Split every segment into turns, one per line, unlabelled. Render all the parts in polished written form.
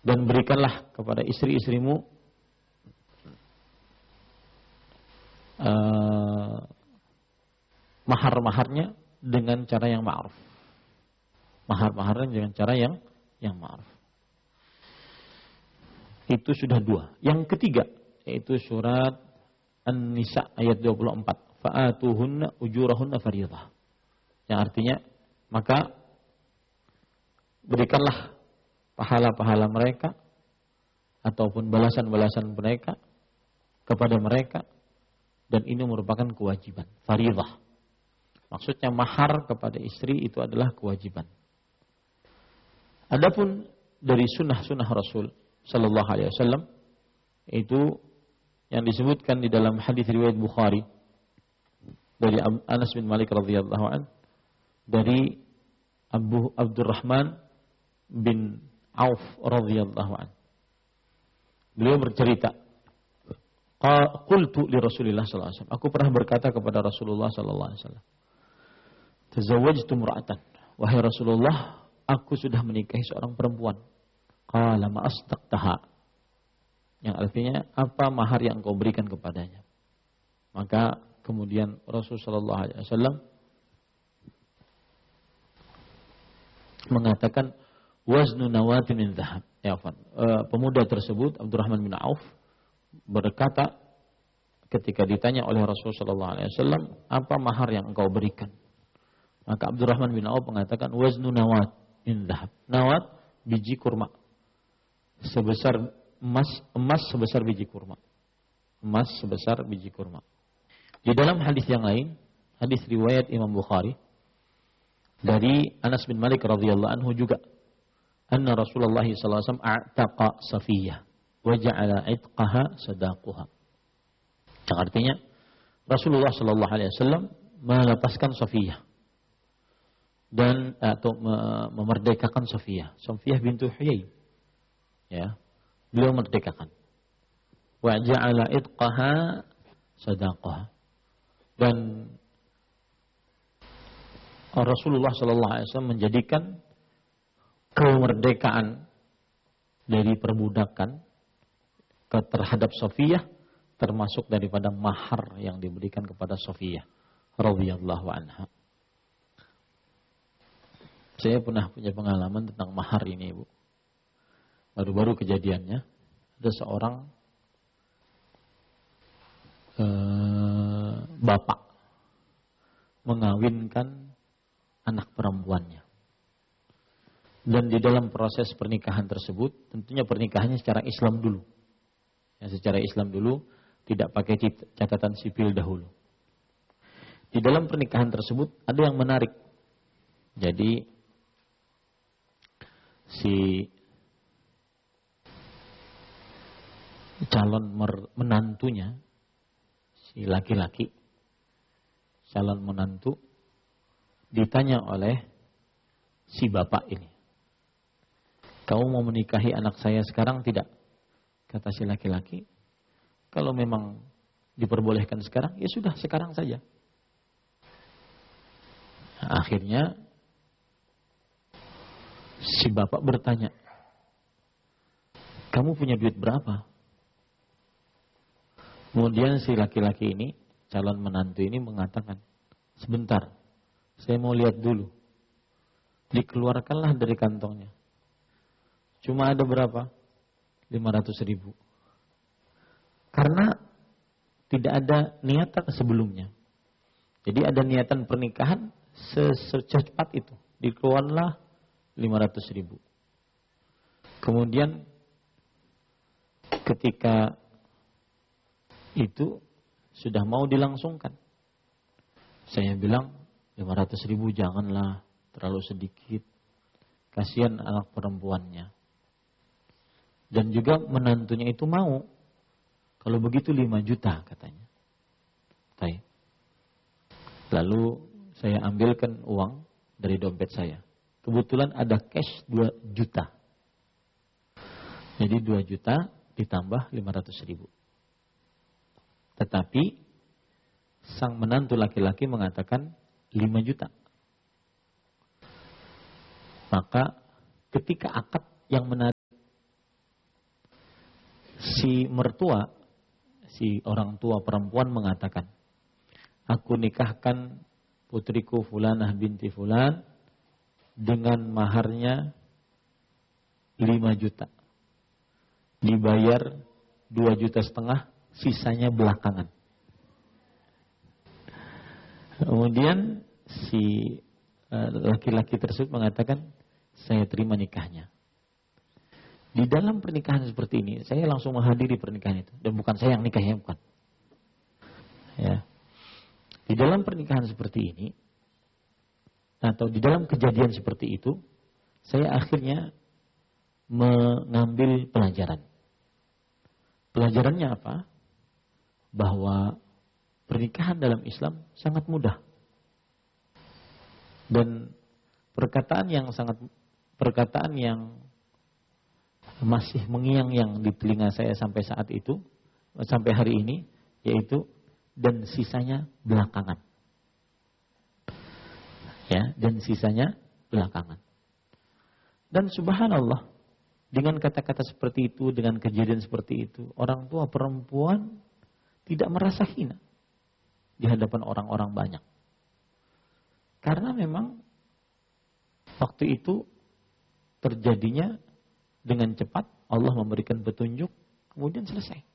Dan berikanlah kepada istri-istrimu mahar-maharnya dengan cara yang ma'ruf. Mahar-maharnya dengan cara yang ma'ruf. Itu sudah 2. Yang ketiga yaitu surat An-Nisa ayat 24. Fa'atuhunna ujurahunna fardhah. Yang artinya maka berikanlah pahala-pahala mereka ataupun balasan-balasan mereka kepada mereka, dan ini merupakan kewajiban, fardhah. Maksudnya mahar kepada istri itu adalah kewajiban. Adapun dari sunnah-sunnah Rasul sallallahu alaihi wasallam itu yang disebutkan di dalam hadis riwayat Bukhari dari Anas bin Malik radhiyallahu an, dari Abu Abdurrahman bin Auf radhiyallahu an. Beliau bercerita, qultu li Rasulillah sallallahu alaihi wasallam, aku pernah berkata kepada Rasulullah sallallahu alaihi wasallam, tazawwajtu imra'atan, wahai Rasulullah, aku sudah menikahi seorang perempuan. Qala ma astaqtaha, yang artinya apa mahar yang engkau berikan kepadanya. Maka kemudian Rasul sallallahu alaihi wasallam mengatakan waznu nawatin min dhahab. Pemuda tersebut Abdurrahman bin Auf berkata ketika ditanya oleh Rasul sallallahu alaihi wasallam, apa mahar yang engkau berikan? Maka Abdurrahman bin Auf mengatakan waznu nawat min dhahab. Nawat biji kurma. Sebesar emas sebesar biji kurma. Emas sebesar biji kurma. Di dalam hadis yang lain, hadis riwayat Imam Bukhari dari Anas bin Malik radhiyallahu anhu juga, anna Rasulullah sallallahu alaihi wasallam a'taqa Safiyah wa ja'ala 'itqaha sadaquha. Yang artinya Rasulullah sallallahu alaihi wasallam melepaskan Safiyah dan atau memerdekakan Safiyah. Safiyah bintu Huyai. Ya. Beliau merdekakan. Wa ja'ala 'itqaha sadaqaha. Dan Rasulullah sallallahu alaihi wasallam menjadikan kemerdekaan dari perbudakan terhadap Safiyah termasuk daripada mahar yang diberikan kepada Safiyah radhiyallahu anha. Saya pernah punya pengalaman tentang mahar ini, Bu. Baru-baru kejadiannya, ada seorang bapak mengawinkan anak perempuannya. Dan di dalam proses pernikahan tersebut, tentunya pernikahannya secara Islam dulu. Ya, secara Islam dulu, tidak pakai catatan sipil dahulu. Di dalam pernikahan tersebut ada yang menarik. Jadi si calon menantunya, si laki-laki, calon menantu, ditanya oleh si bapak ini, kamu mau menikahi anak saya sekarang tidak? Kata si laki-laki, kalau memang diperbolehkan sekarang, ya sudah sekarang saja. Nah, akhirnya si bapak bertanya, kamu punya duit berapa? Kemudian si laki-laki ini, calon menantu ini mengatakan, sebentar, saya mau lihat dulu. Dikeluarkanlah dari kantongnya. Cuma ada berapa? 500.000. Karena tidak ada niatan sebelumnya. Jadi ada niatan pernikahan secepat itu. Dikeluarlah 500.000. Kemudian ketika itu sudah mau dilangsungkan, saya bilang 500.000 janganlah, terlalu sedikit. Kasihan anak perempuannya. Dan juga menantunya itu mau. Kalau begitu 5 juta katanya. Baik. Lalu saya ambilkan uang dari dompet saya. Kebetulan ada cash 2 juta. Jadi 2 juta ditambah 500.000. Tetapi sang menantu laki-laki mengatakan 5 juta. Maka ketika akad yang menarik si mertua, si orang tua perempuan mengatakan, aku nikahkan putriku Fulanah binti Fulan dengan maharnya 5 juta. Dibayar 2,5 juta, sisanya belakangan. Kemudian si laki-laki tersebut mengatakan, saya terima nikahnya. Di dalam pernikahan seperti ini, saya langsung menghadiri pernikahan itu. Dan bukan saya yang nikahnya, bukan. Ya. Di dalam pernikahan seperti ini, atau di dalam kejadian seperti itu, saya akhirnya mengambil pelajaran. Pelajarannya apa? Bahwa pernikahan dalam Islam sangat mudah. Dan perkataan yang masih mengiang-yang di telinga saya sampai saat itu, sampai hari ini, yaitu dan sisanya belakangan. Ya, dan sisanya belakangan. Dan subhanallah, dengan kata-kata seperti itu, dengan kejadian seperti itu, orang tua perempuan tidak merasa hina di hadapan orang-orang banyak. Karena memang waktu itu terjadinya dengan cepat, Allah memberikan petunjuk, kemudian selesai.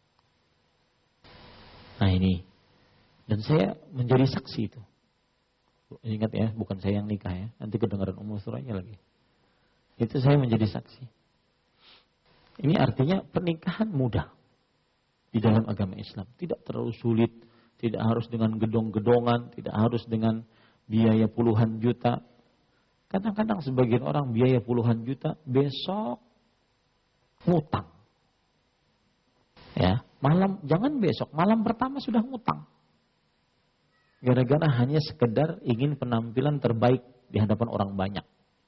Nah ini, dan saya menjadi saksi itu. Ingat ya, bukan saya yang nikah ya, nanti kedengaran Ummu Suraya lagi. Itu saya menjadi saksi. Ini artinya pernikahan mudah di dalam agama Islam. Tidak terlalu sulit, tidak harus dengan gedong-gedongan, tidak harus dengan biaya puluhan juta. Kadang-kadang sebagian orang biaya puluhan juta, besok ngutang. Ya, jangan besok, malam pertama sudah ngutang. Gara-gara hanya sekedar ingin penampilan terbaik di hadapan orang banyak.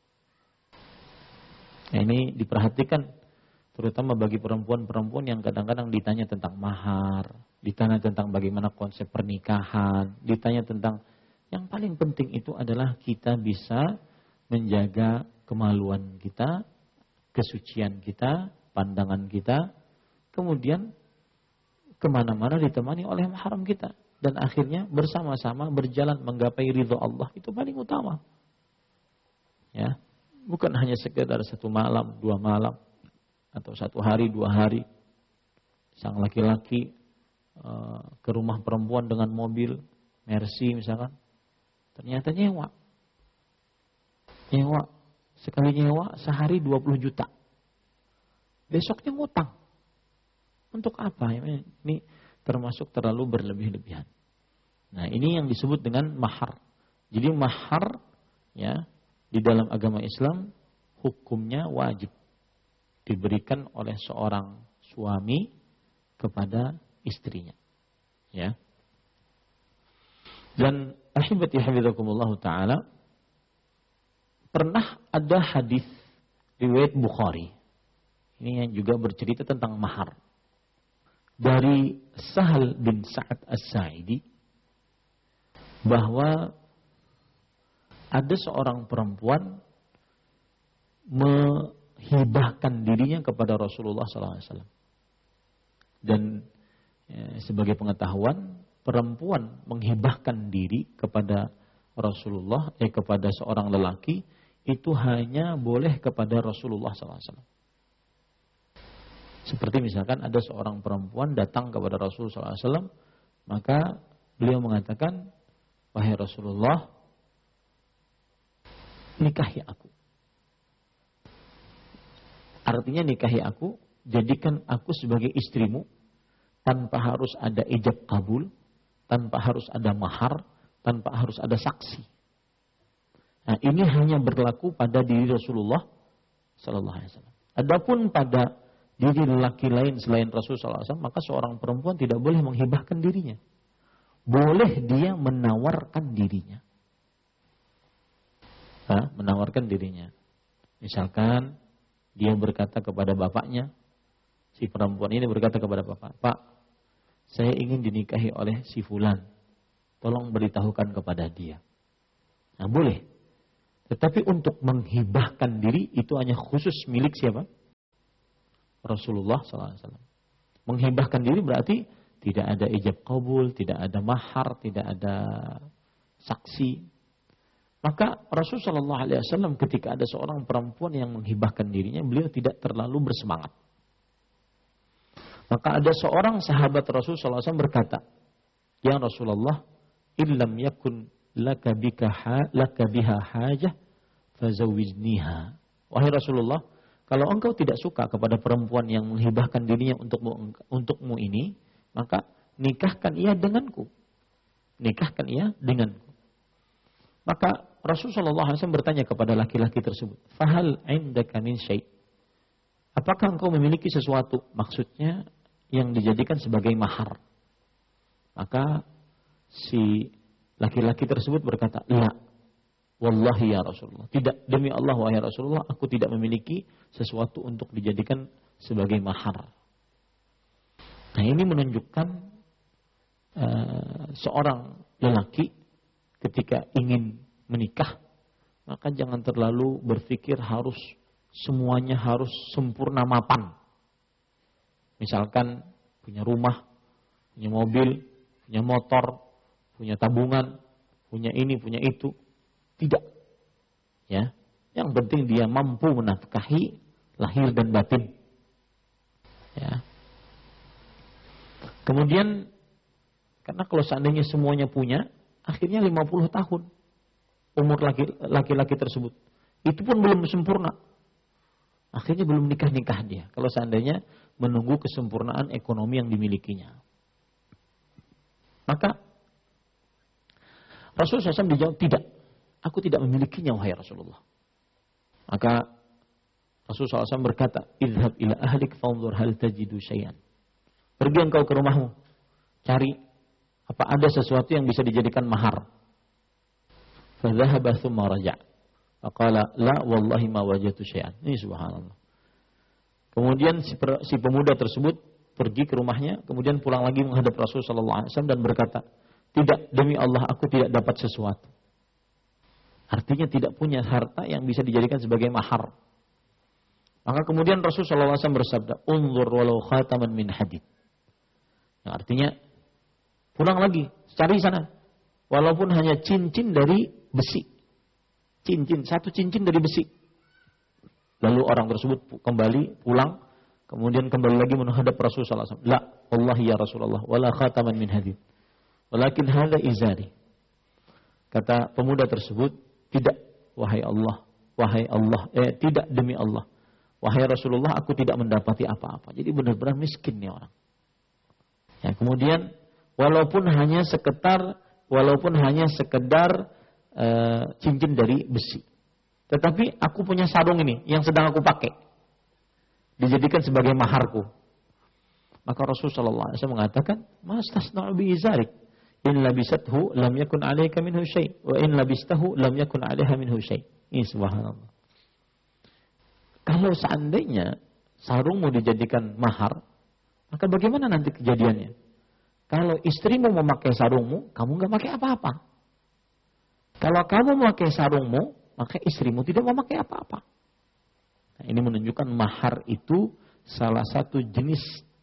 Nah, ini diperhatikan terutama bagi perempuan-perempuan yang kadang-kadang ditanya tentang mahar, ditanya tentang bagaimana konsep pernikahan, ditanya tentang yang paling penting itu adalah kita bisa menjaga kemaluan kita, kesucian kita, pandangan kita, kemudian kemana-mana ditemani oleh mahram kita. Dan akhirnya bersama-sama berjalan menggapai ridho Allah, itu paling utama. Ya, bukan hanya sekedar 1 malam, 2 malam, atau 1 hari, 2 hari. Sang laki-laki ke rumah perempuan dengan mobil Mercy misalkan, ternyata nyewa. Sekali nyewa sehari 20 juta. Besoknya ngutang. Untuk apa? Ini termasuk terlalu berlebih-lebihan. Nah, ini yang disebut dengan mahar. Jadi mahar ya di dalam agama Islam hukumnya wajib diberikan oleh seorang suami kepada istrinya. Ya. Dan ahibati hafizakumullah taala, pernah ada hadis riwayat Bukhari. Ini yang juga bercerita tentang mahar. Dari Sahal bin Sa'ad As-Sa'idi, bahwa ada seorang perempuan menghibahkan dirinya kepada Rasulullah SAW. Dan sebagai pengetahuan, perempuan menghibahkan diri kepada Rasulullah, kepada seorang lelaki, itu hanya boleh kepada Rasulullah SAW. Seperti misalkan ada seorang perempuan datang kepada Rasulullah SAW, maka beliau mengatakan, wahai Rasulullah, nikahi aku. Artinya nikahi aku, jadikan aku sebagai istrimu, tanpa harus ada ijab kabul, tanpa harus ada mahar, tanpa harus ada saksi. Nah, ini hanya berlaku pada diri Rasulullah SAW. Adapun pada diri lelaki lain selain Rasulullah SAW, maka seorang perempuan tidak boleh menghibahkan dirinya. Boleh dia menawarkan dirinya. Menawarkan dirinya. Misalkan dia berkata kepada bapaknya, si perempuan ini berkata kepada bapak, Pak, saya ingin dinikahi oleh si fulan. Tolong beritahukan kepada dia. Nah, boleh. Tetapi untuk menghibahkan diri itu hanya khusus milik siapa? Rasulullah SAW. Menghibahkan diri berarti tidak ada ijab qabul, tidak ada mahar, tidak ada saksi. Maka Rasulullah SAW ketika ada seorang perempuan yang menghibahkan dirinya, beliau tidak terlalu bersemangat. Maka ada seorang sahabat Rasulullah SAW berkata, "Ya Rasulullah, illam yakun laka biha hajah, fazawijniha." Wahai Rasulullah, kalau engkau tidak suka kepada perempuan yang menghibahkan dirinya untukmu ini, maka nikahkan ia denganku. Nikahkan ia denganku. Maka Rasulullah SAW bertanya kepada laki-laki tersebut, "Fahal indaka min syai'?" Apakah engkau memiliki sesuatu? Maksudnya yang dijadikan sebagai mahar. Maka si laki-laki tersebut berkata, "La, wallahi ya Rasulullah." Tidak, demi Allah wahai Rasulullah, aku tidak memiliki sesuatu untuk dijadikan sebagai mahar. Nah, ini menunjukkan seorang lelaki ketika ingin menikah, maka jangan terlalu berpikir semuanya harus sempurna mapan. Misalkan punya rumah, punya mobil, punya motor, punya tabungan, punya ini, punya itu. Tidak. Ya. Yang penting dia mampu menafkahi lahir dan batin. Ya. Kemudian, karena kalau seandainya semuanya punya, akhirnya 50 tahun umur laki-laki tersebut. Itu pun belum sempurna. Akhirnya belum nikah-nikah dia. Kalau seandainya menunggu kesempurnaan ekonomi yang dimilikinya. Maka Rasulullah SAW dijawab, "Tidak. Aku tidak memilikinya wahai Rasulullah." Maka Rasulullah SAW berkata, "Idhab ila ahlik fanzur hal tajidu syai'an." Pergi engkau ke rumahmu. Cari apa ada sesuatu yang bisa dijadikan mahar. Fadhahaba thumma raja'. Faqala, "La wallahi ma wajadtu syai'an." Ini subhanallah. Kemudian si pemuda tersebut pergi ke rumahnya, kemudian pulang lagi menghadap Rasulullah SAW dan berkata, "Tidak, demi Allah aku tidak dapat sesuatu." Artinya tidak punya harta yang bisa dijadikan sebagai mahar. Maka kemudian Rasulullah SAW bersabda, "Unzur walau khataman min hadid." Yang artinya, pulang lagi, cari sana. Walaupun hanya cincin dari besi. Satu cincin dari besi. Lalu orang tersebut kembali pulang, kemudian kembali lagi menghadap Rasulullah SAW. "La, wallahi ya Rasulullah, wala khataman min hadid. Walakin hadha izari." Kata pemuda tersebut, "Tidak, wahai Allah, tidak demi Allah. Wahai Rasulullah, aku tidak mendapati apa-apa." Jadi benar-benar miskin nih orang. Ya, kemudian walaupun hanya sekedar cincin dari besi. Tetapi aku punya sarung ini yang sedang aku pakai. Dijadikan sebagai maharku. Maka Rasulullah SAW mengatakan, "Mastasna'u bi izarik. In labisathu lam yakun 'alaika minhu syai' wa in labistahu lam yakun 'alaiha minhu syai'." Ini subhanallah. Kalau seandainya sarungmu dijadikan mahar, maka bagaimana nanti kejadiannya? Kalau istrimu memakai sarungmu, kamu enggak pakai apa-apa. Kalau kamu memakai sarungmu, maka istrimu tidak memakai apa-apa. Nah, ini menunjukkan mahar itu salah satu jenis,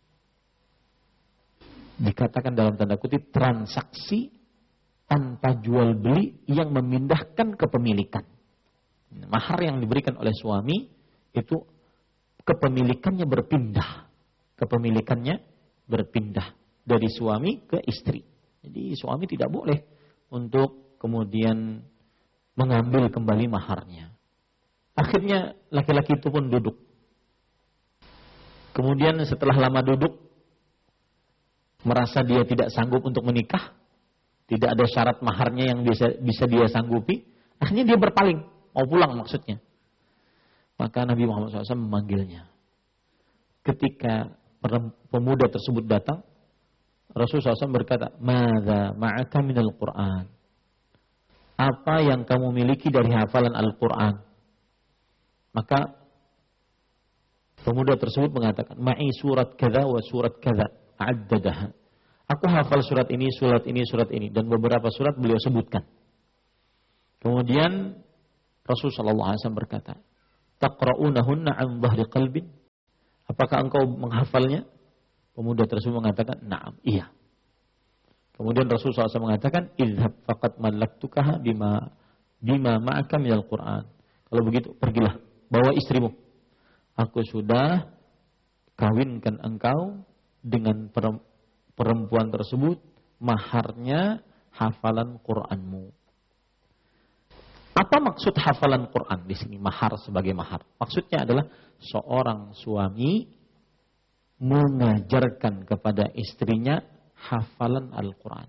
dikatakan dalam tanda kutip, transaksi tanpa jual beli yang memindahkan kepemilikan. Mahar yang diberikan oleh suami itu kepemilikannya berpindah. Kepemilikannya berpindah dari suami ke istri. Jadi suami tidak boleh untuk kemudian mengambil kembali maharnya. Akhirnya laki-laki itu pun duduk. Kemudian setelah lama duduk, merasa dia tidak sanggup untuk menikah, tidak ada syarat maharnya yang bisa dia sanggupi, akhirnya dia berpaling, mau pulang maksudnya. Maka Nabi Muhammad SAW memanggilnya. Ketika pemuda tersebut datang, Rasulullah SAW berkata, "Madza ma'aka minal Qur'an?" Apa yang kamu miliki dari hafalan Al-Quran? Maka pemuda tersebut mengatakan, "Ma'i surat kadza wa surat kadza." A'addadaha. Aku hafal surat ini, surat ini, surat ini. Dan beberapa surat beliau sebutkan. Kemudian Rasulullah SAW berkata, "Taqra'unahunna an dhahri qalbin?" Apakah engkau menghafalnya Pemuda tersebut mengatakan, "Na'am, iya." Kemudian Rasulullah SAW mengatakan, "Idhab faqad mallaktukaha bima ma'aka minal Qur'an." Kalau begitu, pergilah, bawa istrimu. Aku sudah kawinkan engkau dengan perempuan tersebut, maharnya hafalan Qur'anmu. Apa maksud hafalan Quran di sini? Mahar sebagai mahar. Maksudnya adalah seorang suami mengajarkan kepada istrinya hafalan Al-Quran.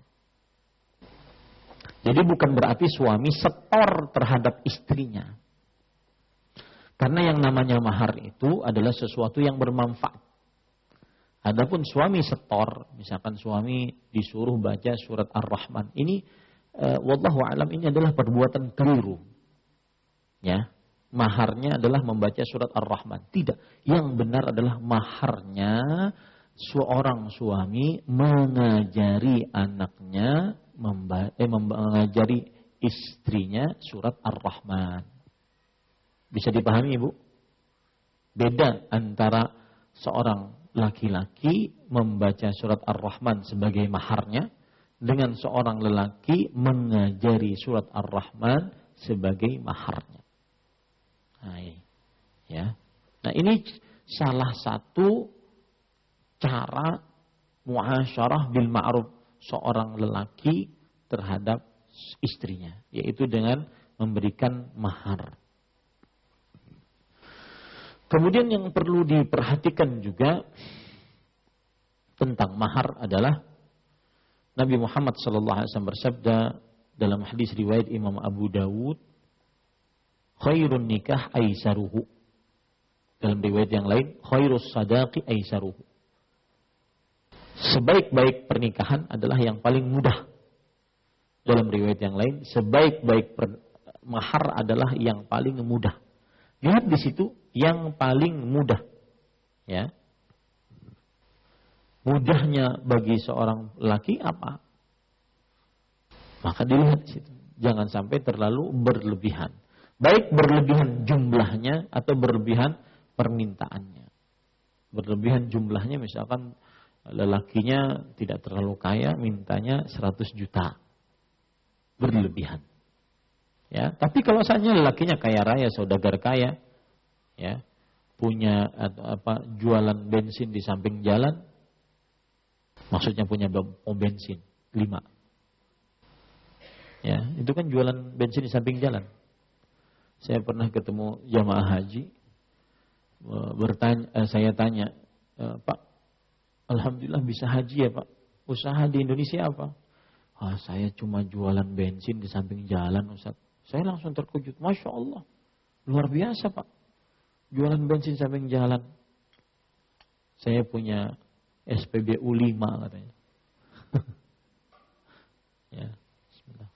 Jadi bukan berarti suami setor terhadap istrinya. Karena yang namanya mahar itu adalah sesuatu yang bermanfaat. Adapun suami setor, misalkan suami disuruh baca surat Ar-Rahman, ini wallahu alam ini adalah perbuatan keliru. Ya, maharnya adalah membaca surat Ar-Rahman. Tidak, yang benar adalah maharnya seorang suami mengajari anaknya, mengajari istrinya surat Ar-Rahman. Bisa dipahami, Ibu? Beda antara seorang laki-laki membaca surat Ar-Rahman sebagai maharnya dengan seorang lelaki mengajari surat Ar-Rahman sebagai maharnya. Nah, ini, ya. Nah, ini salah satu cara muasyarah bil ma'ruf seorang lelaki terhadap istrinya, yaitu dengan memberikan mahar. Kemudian yang perlu diperhatikan juga tentang mahar adalah Nabi Muhammad SAW bersabda dalam hadis riwayat Imam Abu Dawud, khairun nikah aisaruhu. Dalam riwayat yang lain, khairus sadaqi aisaruhu. Sebaik-baik pernikahan adalah yang paling mudah. Dalam riwayat yang lain, sebaik-baik mahar adalah yang paling mudah. Lihat di situ, yang paling mudah. Ya. Mudahnya bagi seorang laki apa? Maka dilihat di situ. Jangan sampai terlalu berlebihan. Baik berlebihan jumlahnya atau berlebihan permintaannya. Berlebihan jumlahnya, misalkan lelakinya tidak terlalu kaya, mintanya 100 juta. Berlebihan. Ya, tapi kalau saja lelakinya kaya raya, saudagar kaya, ya, punya jualan bensin di samping jalan, maksudnya punya bensin 5. Ya, itu kan jualan bensin di samping jalan. Saya pernah ketemu jamaah haji, saya tanya, "Pak, alhamdulillah bisa haji ya, Pak? Usaha di Indonesia apa?" Saya cuma jualan bensin di samping jalan, Ustaz." Saya langsung terkejut, Masya Allah, luar biasa, Pak. Jualan bensin samping jalan. Saya punya SPBU 5 katanya. Ya, bismillah.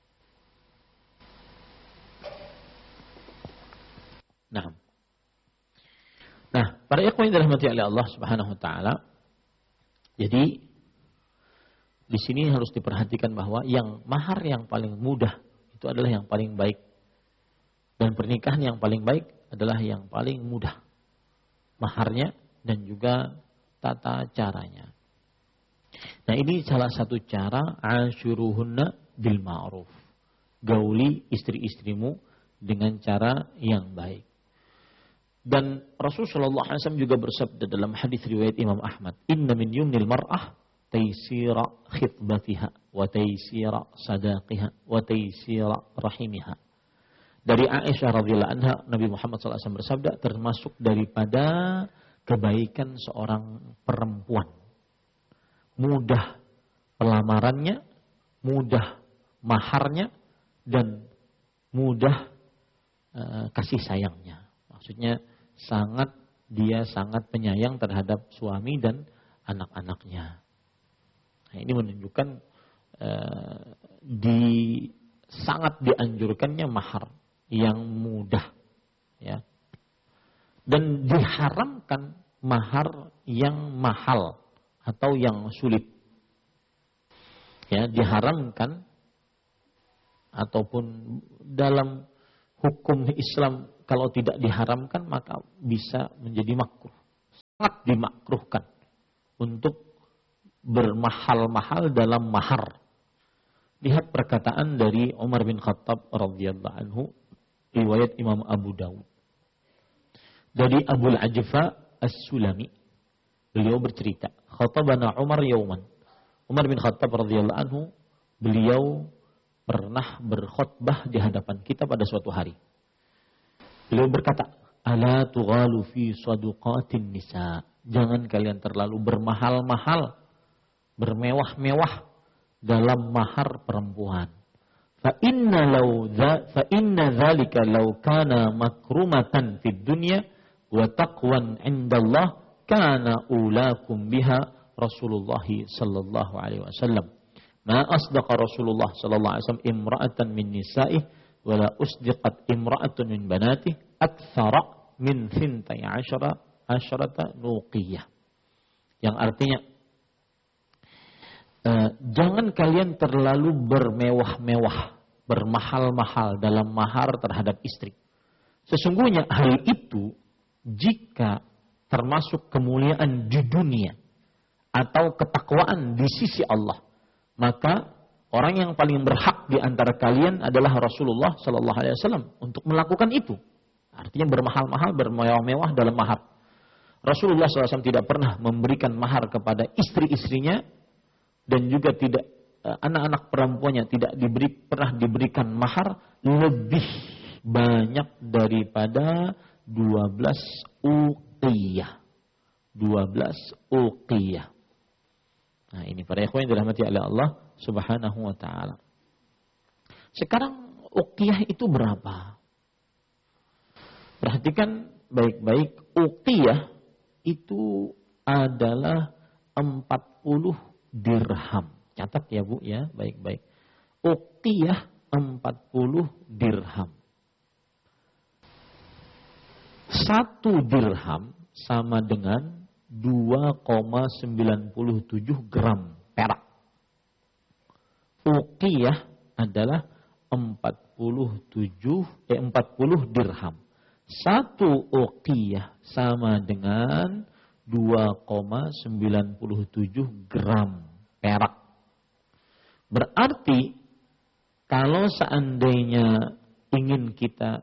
Nah, para ikhwan yang dirahmati oleh Allah Subhanahu wa taala. Jadi di sini harus diperhatikan bahwa yang mahar yang paling mudah itu adalah yang paling baik. Dan pernikahan yang paling baik adalah yang paling mudah. Maharnya dan juga tata caranya. Nah, ini salah satu cara asyuruhunna bil ma'ruf. Gauli istri-istrimu dengan cara yang baik. Dan Rasulullah SAW juga bersabda dalam hadis riwayat Imam Ahmad, "Inna min yumnil mar'ah taysira khitbatiha wa taysira sadaqiha wa taysira rahimiha." Dari Aisyah radhiyallahu anha, Nabi Muhammad SAW bersabda, termasuk daripada kebaikan seorang perempuan, mudah pelamarannya, mudah maharnya, dan mudah kasih sayangnya. Maksudnya dia sangat penyayang terhadap suami dan anak-anaknya. Nah, ini menunjukkan sangat dianjurkannya mahar yang mudah, ya. Dan diharamkan mahar yang mahal atau yang sulit. Ya, diharamkan ataupun dalam hukum Islam kalau tidak diharamkan maka bisa menjadi makruh. Sangat dimakruhkan untuk bermahal-mahal dalam mahar. Lihat perkataan dari Umar bin Khattab radhiyallahu anhu, riwayat Imam Abu Dawud. Dari Abu Al-Ajfa As-Sulami, beliau bercerita, khatabana Umar yauman. Umar bin Khattab radhiyallahu anhu, beliau pernah berkhutbah di hadapan kita pada suatu hari. Beliau berkata, ala tughalu fi sadaqatin nisa. Jangan kalian terlalu bermahal-mahal, bermewah-mewah dalam mahar perempuan. Fa inna dzalika law kana makrumatan fid dunya wa taqwan 'indallah kana ulakum biha Rasulullah sallallahu alaihi wasallam. Ma asdaqa Rasulullah sallallahu alaihi wasallam imra'atan min nisa'ihi wa la usdiqat imra'atun min banatihi aktsara min 12 nuqiyah. Yang artinya jangan kalian terlalu bermewah-mewah, bermahal-mahal dalam mahar terhadap istri. Sesungguhnya hal itu jika termasuk kemuliaan di dunia atau ketakwaan di sisi Allah, maka orang yang paling berhak di antara kalian adalah Rasulullah sallallahu alaihi wasallam untuk melakukan itu. Artinya bermahal-mahal, bermewah-mewah dalam mahar. Rasulullah SAW tidak pernah memberikan mahar kepada istri-istrinya, dan juga tidak anak-anak perempuannya tidak pernah diberikan mahar lebih banyak daripada 12 uqiyah. 12 uqiyah. Nah, ini para ikhwan yang dirahmati oleh Allah Subhanahu wa taala. Sekarang uqiyah itu berapa? Perhatikan baik-baik, uqiyah itu adalah 40 dirham. Catat ya Bu ya, baik-baik. Uqiyah 40 dirham. 1 dirham sama dengan 2,97 gram perak. Uqiyah adalah 40 dirham. 1 uqiyah sama dengan 2,97 gram perak. Berarti kalau seandainya ingin kita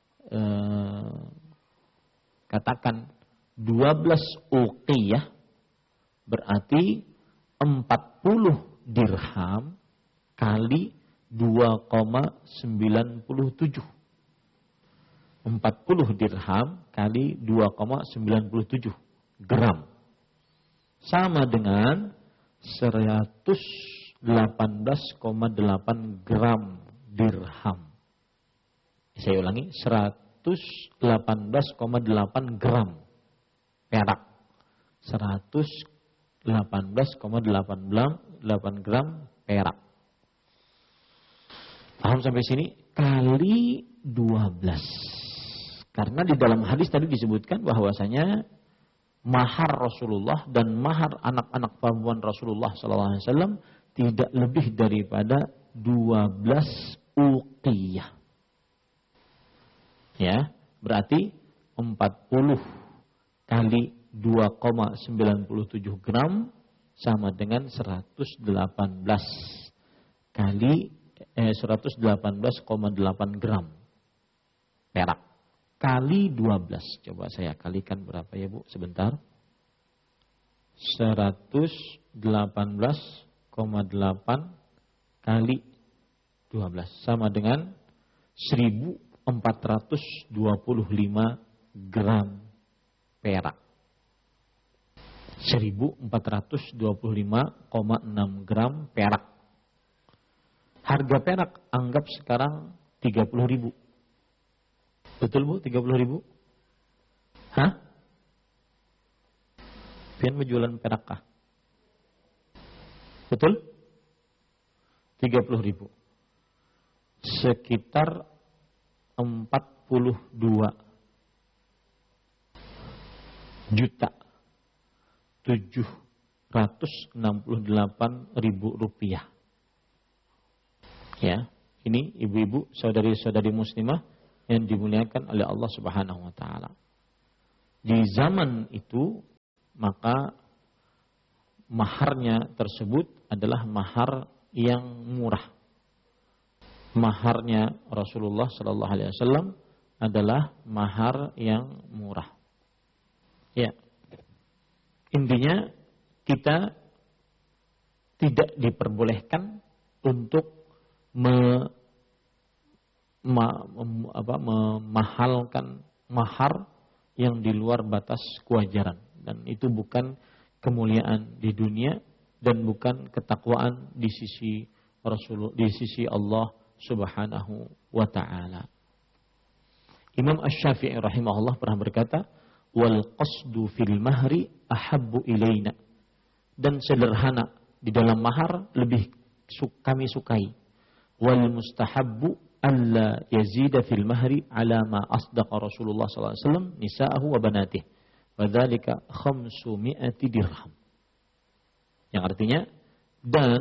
katakan 12 uqiyah, berarti 40 dirham kali 2,97. 40 dirham kali 2,97 gram sama dengan 118,8 gram dirham. Saya ulangi, 118,8 gram perak. 118,8 gram perak. Paham sampai sini? Kali 12. Karena di dalam hadis tadi disebutkan bahwasanya mahar Rasulullah dan mahar anak-anak perempuan Rasulullah SAW tidak lebih daripada 12 uqiyah. Ya, berarti 40 kali 2,97 gram sama dengan 118 kali 118,8 gram perak. Kali 12. Coba saya kalikan berapa ya Bu? Sebentar. 118,8 kali 12. Sama dengan 1425 gram perak. 1425,6 gram perak. Harga perak anggap sekarang 30.000. Betul Bu, 30.000? Hah? Pian menjualan perak kah? Betul? 30.000. Sekitar 42 juta 768.000 rupiah. Ya, ini ibu-ibu, saudari-saudari muslimah yang dimuliakan oleh Allah Subhanahu wa taala. Di zaman itu maka maharnya tersebut adalah mahar yang murah. Maharnya Rasulullah sallallahu alaihi wasallam adalah mahar yang murah. Ya. Intinya kita tidak diperbolehkan untuk memahalkan mahar yang di luar batas kewajaran, dan itu bukan kemuliaan di dunia dan bukan ketakwaan di sisi Rasulullah, di sisi Allah Subhanahu wa taala. Imam Asy-Syafi'i rahimahullah pernah berkata, "Wal qasdu fil mahri ahabbu ilaina." Dan sederhana di dalam mahar lebih kami sukai. Wal mustahabbu alla yazida fil mahri ala ma asdaqa Rasulullah sallallahu alaihi wasallam nisa'ahu wa banatih. Wa dzalika 500 dirham. Yang artinya, dan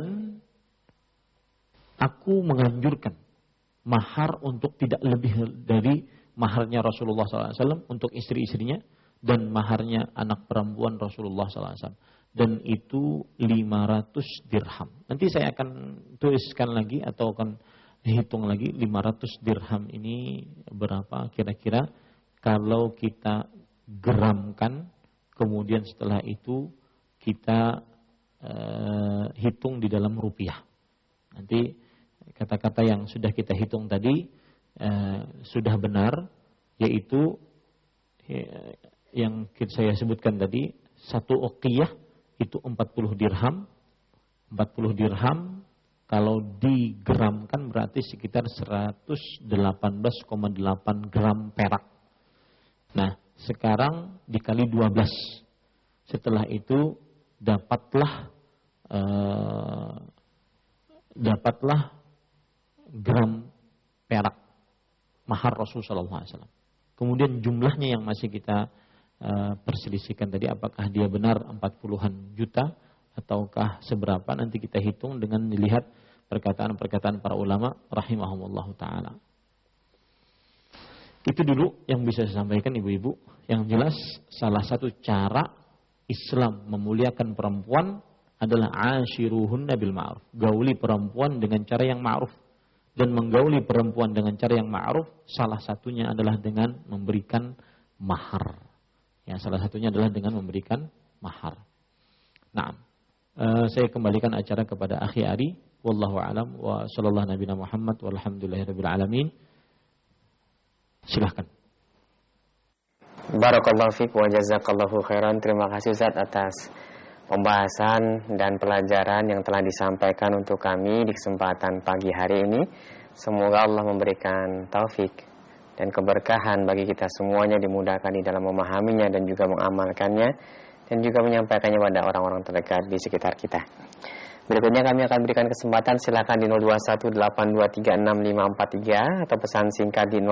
aku menganjurkan mahar untuk tidak lebih dari maharnya Rasulullah SAW untuk istri-istrinya dan maharnya anak perempuan Rasulullah SAW. Dan itu 500 dirham. Nanti saya akan tuliskan lagi atau akan hitung lagi 500 dirham ini berapa kira-kira kalau kita gramkan, kemudian setelah itu kita hitung di dalam rupiah. Nanti kata-kata yang sudah kita hitung tadi sudah benar, yaitu yang saya sebutkan tadi, satu uqiyah itu 40 dirham. 40 dirham kalau digramkan berarti sekitar 118,8 gram perak. Nah, sekarang dikali 12. Setelah itu dapatlah gram perak mahar Rasulullah SAW. Kemudian jumlahnya yang masih kita perselisihkan tadi, apakah dia benar 40-an juta ataukah seberapa, nanti kita hitung dengan dilihat perkataan-perkataan para ulama rahimahumullah ta'ala. Itu dulu yang bisa saya sampaikan ibu-ibu. Yang jelas salah satu cara Islam memuliakan perempuan adalah ashiruhunna bil ma'ruf. Gauli perempuan dengan cara yang ma'ruf. Dan menggauli perempuan dengan cara yang ma'ruf salah satunya adalah dengan memberikan mahar. Ya, salah satunya adalah dengan memberikan mahar. Nah, saya kembalikan acara kepada Akhi Ari. Wallahu a'lam wa sallallahu nabiyana Muhammad walhamdulillahirabbil alamin. Silahkan.
Barakallahu fiik wa jazakallahu khairan. Terima kasih Ustaz atas pembahasan dan pelajaran yang telah disampaikan untuk kami di kesempatan pagi hari ini. Semoga Allah memberikan taufik dan keberkahan bagi kita semuanya, dimudahkan di dalam memahaminya dan juga mengamalkannya, dan juga menyampaikannya pada orang-orang terdekat di sekitar kita. Berikutnya kami akan berikan kesempatan, silakan di 0218236543 atau pesan singkat di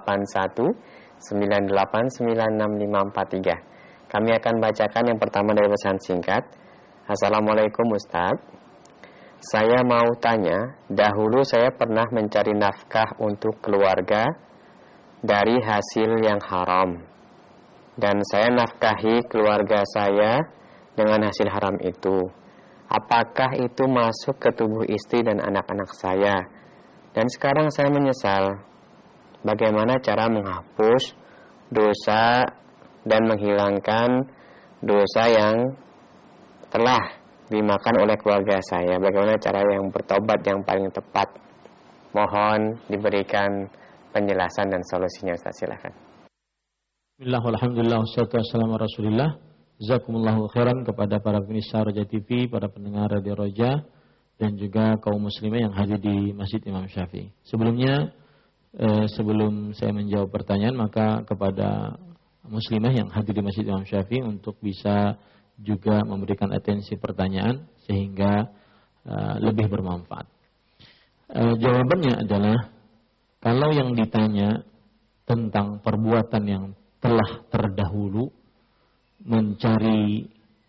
0819896543. Kami akan bacakan yang pertama dari pesan singkat. Assalamualaikum Ustaz. Saya mau tanya, dahulu saya pernah mencari nafkah untuk keluarga dari hasil yang haram, dan saya nafkahi keluarga saya dengan hasil haram itu. Apakah itu masuk ke tubuh istri dan anak-anak saya? Dan sekarang saya menyesal. Bagaimana cara menghapus dosa dan menghilangkan dosa yang telah dimakan oleh keluarga saya? Bagaimana cara yang bertobat yang paling tepat? Mohon diberikan penjelasan dan solusinya, Ustaz. Silakan.
Bismillahirrahmanirrahim. Alhamdulillah wassalatu wassalamu ala Rasulillah. Jazakumullahu khairan kepada para pemirsa Roja TV, para pendengar Radio Roja, dan juga kaum muslimah yang hadir di Masjid Imam Syafi'i. Sebelumnya, sebelum saya menjawab pertanyaan, maka kepada muslimah yang hadir di Masjid Imam Syafi'i untuk bisa juga memberikan atensi pertanyaan sehingga lebih bermanfaat. Jawabannya adalah, kalau yang ditanya tentang perbuatan yang telah terdahulu, mencari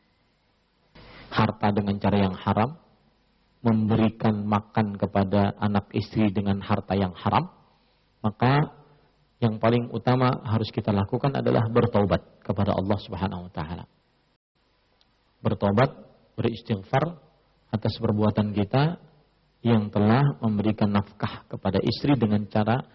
harta dengan cara yang haram, memberikan makan kepada anak istri dengan harta yang haram, maka yang paling utama harus kita lakukan adalah bertaubat kepada Allah Subhanahu wa taala. Bertobat beristighfar atas perbuatan kita yang telah memberikan nafkah kepada istri dengan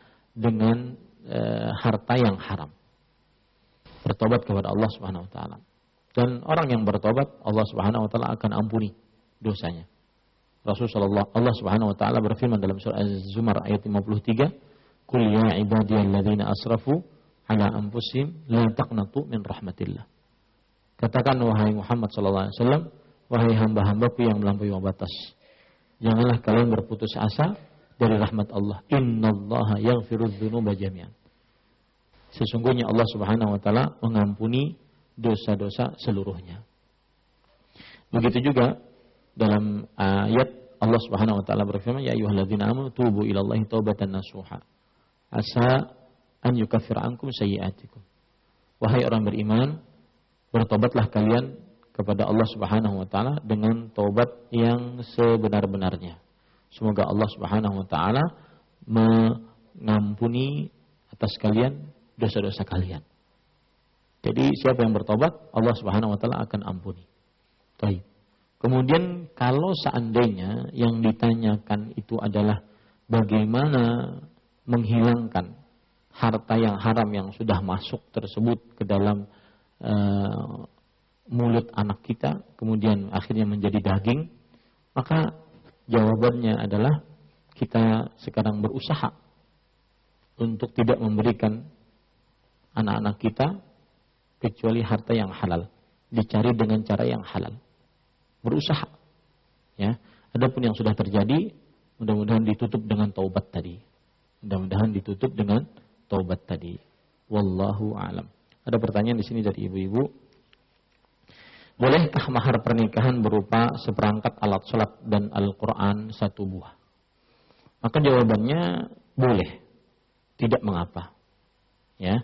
harta yang haram. Bertobat kepada Allah Subhanahu wa taala. Dan orang yang bertobat, Allah Subhanahu wa taala akan ampuni dosanya. Allah Subhanahu wa taala berfirman dalam surah Az-Zumar ayat 53, "Qul ya ibadiyalladzina asrafu ala anfusihim la taqnatu min rahmatillah." Katakan wahai Muhammad sallallahu alaihi wasallam, wahai hamba-hambaku yang melampaui batas, janganlah kalian berputus asa dari rahmat Allah. Innallaha yaghfirudz dzunuba jami'an. Sesungguhnya Allah Subhanahu wa taala mengampuni dosa-dosa seluruhnya. Begitu juga dalam ayat Allah Subhanahu wa taala berfirman, ya ayyuhalladzina amanu tubu ilallahi taubatan nasuha. Asa an yukaffira ankum sayyi'atikum. Wahai orang beriman, bertobatlah kalian kepada Allah Subhanahu wa taala dengan taubat yang sebenar-benarnya. Semoga Allah Subhanahu wa taala mengampuni atas kalian dosa-dosa kalian. Jadi siapa yang bertobat, Allah Subhanahu wa taala akan ampuni. Baik. Kemudian kalau seandainya yang ditanyakan itu adalah bagaimana menghilangkan harta yang haram yang sudah masuk tersebut ke dalam mulut anak kita, kemudian akhirnya menjadi daging, maka jawabannya adalah kita sekarang berusaha untuk tidak memberikan anak-anak kita kecuali harta yang halal, dicari dengan cara yang halal. Berusaha, ya. Adapun yang sudah terjadi, mudah-mudahan ditutup dengan taubat tadi. Mudah-mudahan ditutup dengan taubat tadi. Wallahu a'lam. Ada pertanyaan di sini dari ibu-ibu. Bolehkah mahar pernikahan berupa seperangkat alat sholat dan Al-Quran satu buah? Maka jawabannya boleh, tidak mengapa, ya.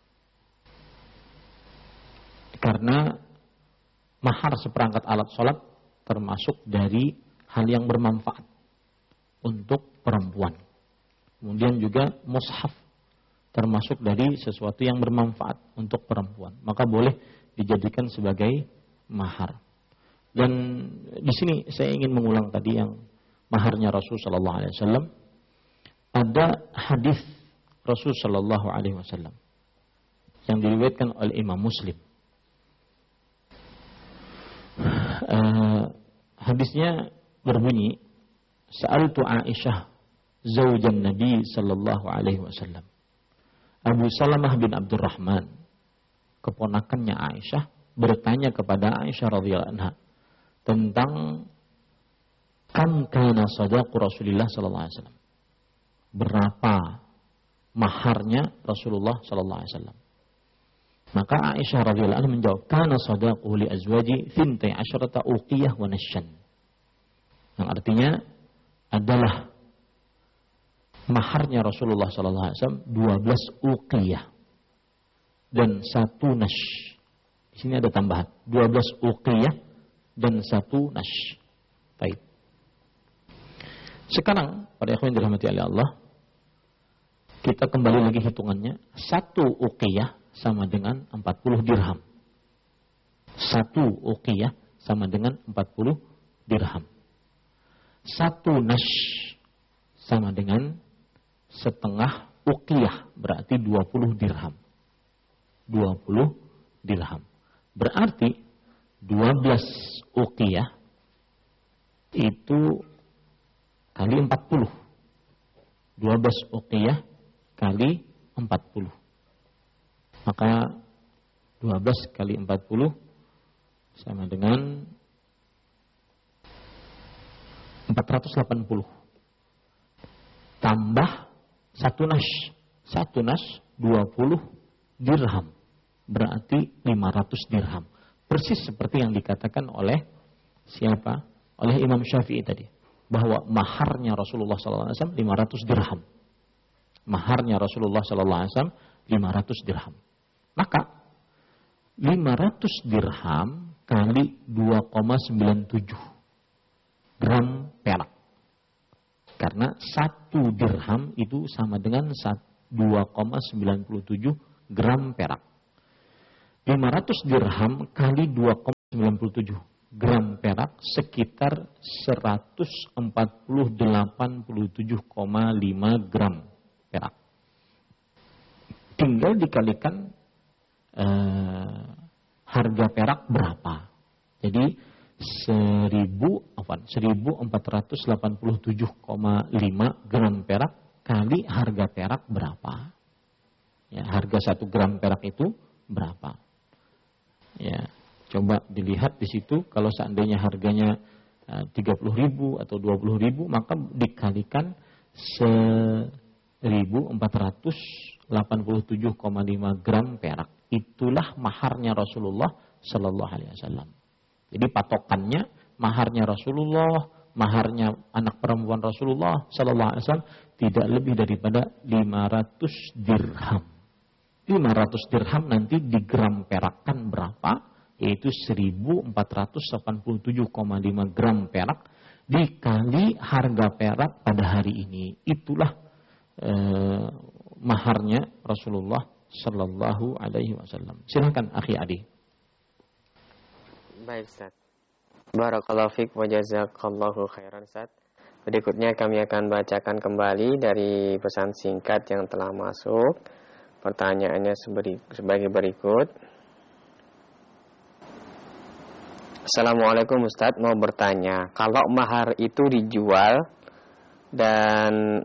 Karena mahar seperangkat alat sholat termasuk dari hal yang bermanfaat untuk perempuan. Kemudian juga mushaf termasuk dari sesuatu yang bermanfaat untuk perempuan. Maka boleh dijadikan sebagai mahar. Dan di sini saya ingin mengulang tadi yang maharnya Rasul sallallahu alaihi wasallam. Ada hadis Rasul sallallahu alaihi wasallam yang diriwayatkan oleh Imam Muslim. Hadisnya berbunyi, Sa'altu Aisyah zaujan Nabi sallallahu alaihi wasallam. Abu Salamah bin Abdurrahman, keponakannya Aisyah, bertanya kepada Aisyah radhiyallahu anha tentang kam kana sadaqu Rasulullah sallallahu alaihi wasallam. Berapa maharnya Rasulullah sallallahu alaihi wasallam? Maka Aisyah radhiyallahu anha menjawab, kana sadaqu li azwaji 12 uqiyah wa nashyan. Yang artinya adalah maharnya Rasulullah sallallahu alaihi wasallam 12 uqiyah dan 1 nash. Di sini ada tambahan, 12 uqiyah dan 1 nash. Baik. Sekarang pada ikhwan dirahmati oleh Allah, kita kembali lagi hitungannya. 1 uqiyah sama dengan 40 dirham. 1 uqiyah sama dengan 40 dirham. 1 nash sama dengan setengah uqiyah, berarti 20 dirham. 20 dirham. Berarti 12 uqiyah itu kali 40. 12 uqiyah kali 40. Maka 12 kali 40 sama dengan 480. Tambah 1 nash. 1 nash 20 dirham. Berarti 500 dirham. Persis seperti yang dikatakan oleh siapa? Oleh Imam Syafi'i tadi. Bahwa maharnya Rasulullah SAW 500 dirham. Maharnya Rasulullah SAW 500 dirham. Maka 500 dirham kali 2,97 gram perak. Karena 1 dirham itu sama dengan 2,97 gram perak. 500 dirham kali 2,97 gram perak sekitar 187,5 gram perak. Tinggal dikalikan harga perak berapa. Jadi 1487,5 gram perak kali harga perak berapa. Ya, harga 1 gram perak itu berapa. Ya, coba dilihat di situ, kalau seandainya harganya 30.000 atau 20.000, maka dikalikan 1487,5 gram perak. Itulah maharnya Rasulullah Sallallahu Alaihi Wasallam. Jadi patokannya maharnya Rasulullah, maharnya anak perempuan Rasulullah Sallallahu Alaihi Wasallam tidak lebih daripada 500 dirham. 500 dirham nanti di gram perakkan berapa? Yaitu 1487,5 gram perak dikali harga perak pada hari ini. Itulah maharnya Rasulullah Sallallahu Alaihi Wasallam. Silakan akhi Adi.
Baik Ustaz. Barakallahu fiik wa jazakallahu khairan Ustaz. Berikutnya kami akan bacakan kembali dari pesan singkat yang telah masuk. Pertanyaannya sebagai berikut. Assalamualaikum Ustaz, mau bertanya, kalau mahar itu dijual dan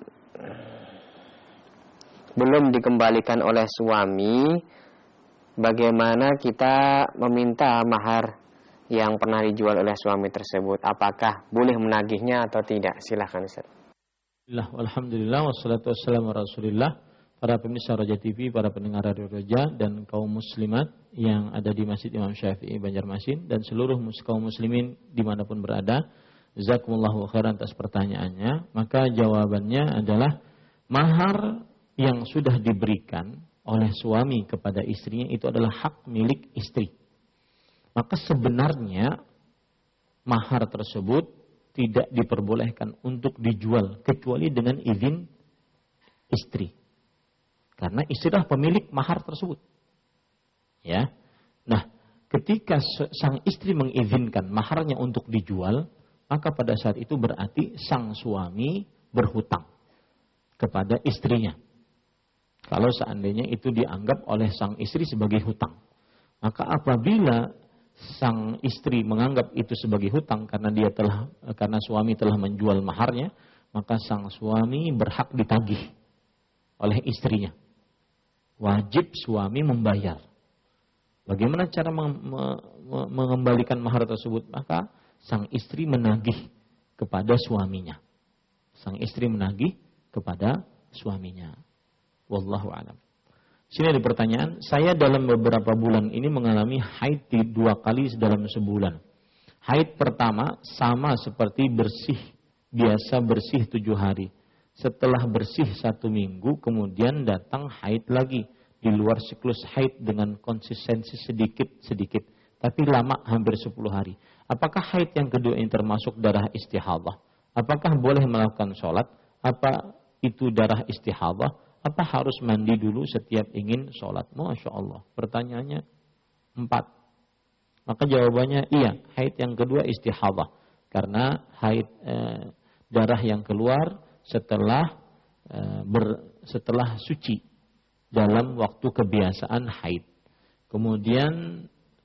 belum dikembalikan oleh suami, bagaimana kita meminta mahar yang pernah dijual oleh suami tersebut? Apakah boleh menagihnya atau tidak? Silahkan Ustaz.
Alhamdulillah, wassalatu wassalamu ala Rasulillah. Para pemirsa Raja TV, para pendengar Radio Raja, dan kaum muslimat yang ada di Masjid Imam Syafi'i Banjarmasin, dan seluruh kaum muslimin dimanapun berada, jazakumullahu khairan atas pertanyaannya. Maka jawabannya adalah mahar yang sudah diberikan oleh suami kepada istrinya itu adalah hak milik istri. Maka sebenarnya mahar tersebut tidak diperbolehkan untuk dijual kecuali dengan izin istri. Karena istrilah pemilik mahar tersebut. Ya. Nah, ketika sang istri mengizinkan maharnya untuk dijual, maka pada saat itu berarti sang suami berhutang kepada istrinya. Kalau seandainya itu dianggap oleh sang istri sebagai hutang. Maka apabila sang istri menganggap itu sebagai hutang karena suami telah menjual maharnya, maka sang suami berhak ditagih oleh istrinya. Wajib suami membayar. Bagaimana cara mengembalikan mahar tersebut? Maka sang istri menagih kepada suaminya. Sang istri menagih kepada suaminya. Wallahu a'lam. Sini ada pertanyaan. Saya dalam beberapa bulan ini mengalami haid 2 kali dalam sebulan. Haid pertama sama seperti biasa bersih 7 hari. Setelah bersih 1 minggu, kemudian datang haid lagi di luar siklus haid dengan konsistensi sedikit-sedikit, tapi lama hampir 10 hari. Apakah haid yang kedua ini termasuk darah istihadah? Apakah boleh melakukan sholat? Apa itu darah istihadah? Apa harus mandi dulu setiap ingin sholat? Masya Allah, pertanyaannya 4. Maka jawabannya iya, haid yang kedua istihadah. Karena haid darah yang keluar setelah suci dalam waktu kebiasaan haid. Kemudian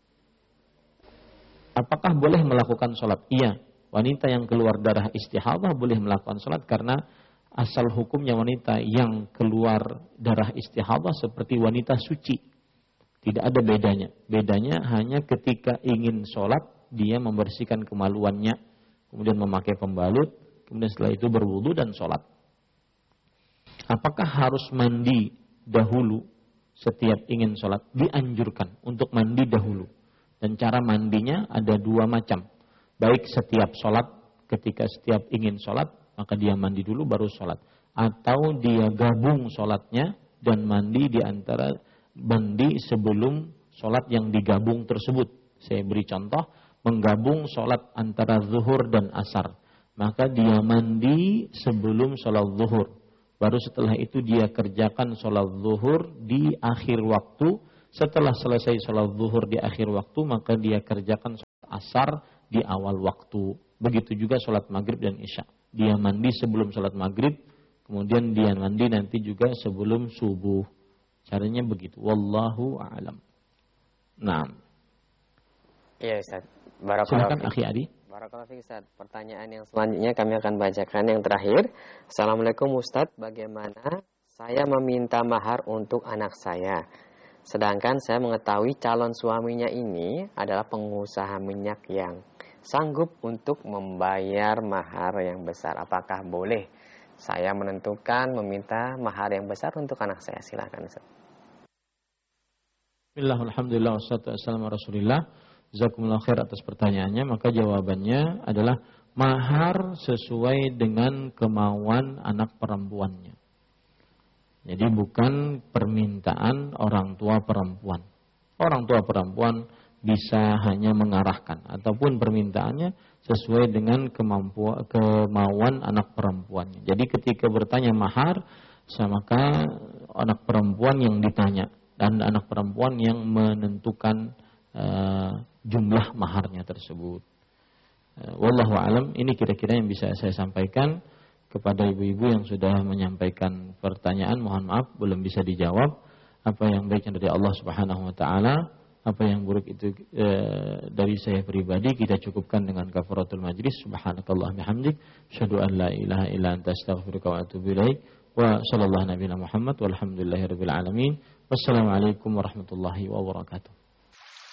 apakah boleh melakukan sholat? Iya, wanita yang keluar darah istihadah boleh melakukan sholat karena asal hukumnya wanita yang keluar darah istihadah seperti wanita suci. Tidak ada bedanya. Bedanya hanya ketika ingin sholat dia membersihkan kemaluannya, kemudian memakai pembalut, kemudian setelah itu berwudu dan sholat. Apakah harus mandi dahulu setiap ingin sholat? Dianjurkan untuk mandi dahulu. Dan cara mandinya ada 2 macam. Baik setiap sholat, ketika setiap ingin sholat, maka dia mandi dulu baru sholat. Atau dia gabung sholatnya dan mandi mandi sebelum sholat yang digabung tersebut. Saya beri contoh, menggabung sholat antara zuhur dan asar. Maka dia mandi sebelum sholat zuhur. Baru setelah itu dia kerjakan sholat zuhur di akhir waktu. Setelah selesai sholat zuhur di akhir waktu, maka dia kerjakan sholat asar di awal waktu. Begitu juga sholat maghrib dan isya. Dia mandi sebelum sholat maghrib, kemudian dia mandi nanti juga sebelum subuh. Caranya begitu. Wallahu a'lam. Nah.
Iya Ustaz.
Silakan Akhi Adi.
Barakallahu fiik Ustaz. Pertanyaan yang selanjutnya kami akan bacakan yang terakhir. Assalamualaikum Ustaz, bagaimana saya meminta mahar untuk anak saya? Sedangkan saya mengetahui calon suaminya ini adalah pengusaha minyak yang sanggup untuk membayar mahar yang besar. Apakah boleh saya menentukan meminta mahar yang besar untuk anak saya? Silakan Ustaz.
Bismillah, alhamdulillah, wassalatu wassalamu ala Rasulillah. Jazakumullah khair atas pertanyaannya. Maka jawabannya adalah mahar sesuai dengan kemauan anak perempuannya. Jadi bukan permintaan orang tua perempuan. Orang tua perempuan bisa hanya mengarahkan ataupun permintaannya sesuai dengan kemauan anak perempuannya. Jadi ketika bertanya mahar, maka anak perempuan yang ditanya dan anak perempuan yang menentukan jumlah maharnya tersebut. Wallahu alam, ini kira-kira yang bisa saya sampaikan kepada ibu-ibu yang sudah menyampaikan pertanyaan. Mohon maaf belum bisa dijawab. Apa yang baiknya dari Allah Subhanahu wa taala, apa yang buruk itu dari saya pribadi, kita cukupkan dengan kafaratul majlis. Subhanakallahumma bihamdik, asyhadu an la ilaha illa anta, astaghfiruka wa atubu ilaik. Wa sallallahu nabiyana Muhammad walhamdulillahirabbil alamin. Wassalamualaikum warahmatullahi wabarakatuh.